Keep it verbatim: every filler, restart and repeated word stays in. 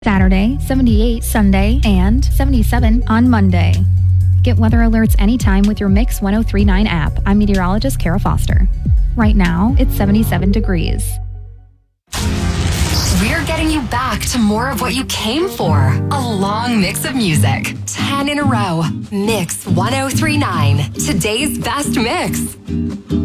Saturday, seventy-eight Sunday, and seventy-seven on Monday. Get weather alerts anytime with your Mix ten thirty-nine app. I'm meteorologist Kara Foster. Right now, it's seventy-seven degrees. We're getting you back to more of what you came for. A long mix of music. ten in a row. Mix ten thirty-nine. Today's best mix.